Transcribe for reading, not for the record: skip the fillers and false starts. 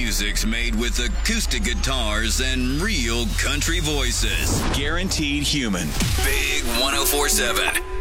music's made with acoustic guitars and real country voices. Guaranteed human. Big 104.7.